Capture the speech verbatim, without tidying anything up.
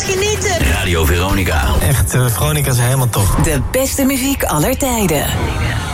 genieten. Radio Veronica. Echt, uh, Veronica is helemaal top. De beste muziek aller tijden.